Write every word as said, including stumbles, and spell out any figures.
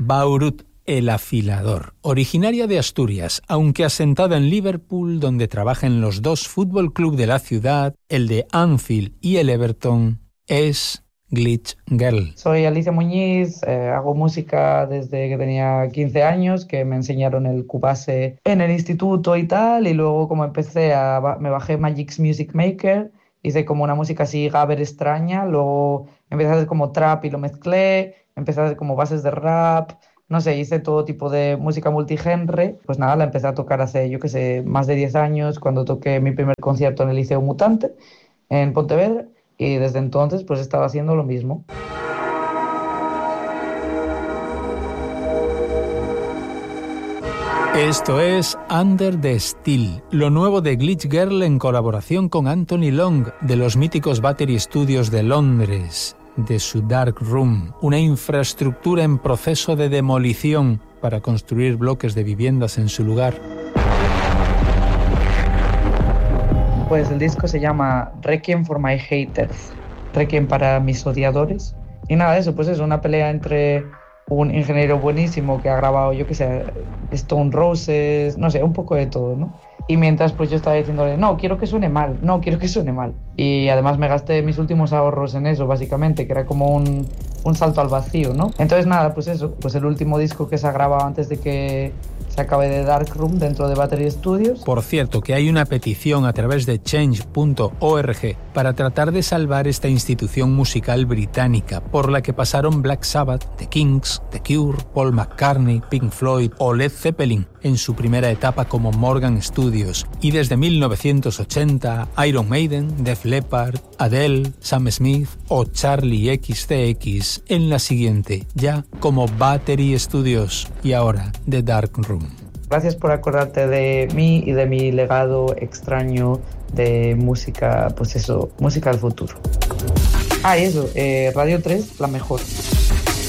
Baurut el Afilador, originaria de Asturias, aunque asentada en Liverpool, donde trabajan los dos fútbol club de la ciudad, el de Anfield y el Everton, es Glitch Girl. Soy Alicia Muñiz, eh, hago música desde que tenía quince años, que me enseñaron el Cubase en el instituto y tal, y luego como empecé a, me bajé Magic's Music Maker, hice como una música así gabber extraña, luego empecé a hacer como trap y lo mezclé, empecé a hacer como bases de rap, no sé, hice todo tipo de música multigenre. Pues nada, la empecé a tocar hace, yo qué sé, más de diez años, cuando toqué mi primer concierto en el Liceo Mutante, en Pontevedra, y desde entonces pues he estado haciendo lo mismo. Esto es Under the Steel, lo nuevo de Glitch Girl en colaboración con Anthony Long, de los míticos Battery Studios de Londres, de su Dark Room, una infraestructura en proceso de demolición para construir bloques de viviendas en su lugar. Pues el disco se llama Requiem for My Haters, Requiem para mis odiadores. Y nada, eso, pues es una pelea entre un ingeniero buenísimo que ha grabado, yo qué sé, Stone Roses, no sé, un poco de todo, ¿no? Y mientras pues yo estaba diciéndole, no, quiero que suene mal, no, quiero que suene mal. Y además me gasté mis últimos ahorros en eso, básicamente, que era como un, un salto al vacío, ¿no? Entonces nada, pues eso, pues el último disco que se ha grabado antes de que se acabe de Dark Room dentro de Battery Studios. Por cierto, que hay una petición a través de change punto org para tratar de salvar esta institución musical británica por la que pasaron Black Sabbath, The Kinks, The Cure, Paul McCartney, Pink Floyd o Led Zeppelin en su primera etapa como Morgan Studios, y desde mil novecientos ochenta Iron Maiden, Def Leppard, Adele, Sam Smith o Charlie X C X en la siguiente, ya como Battery Studios, y ahora The Dark Room. Gracias por acordarte de mí y de mi legado extraño de música, pues eso, música del futuro. Ah, y eso, eh, Radio tres, la mejor.